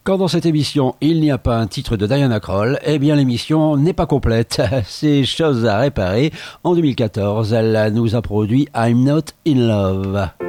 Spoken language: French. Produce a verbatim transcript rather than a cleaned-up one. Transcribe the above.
Quand dans cette émission, il n'y a pas un titre de Diana Krall, eh bien l'émission n'est pas complète. C'est chose à réparer. En deux mille quatorze, elle nous a produit I'm Not In Love.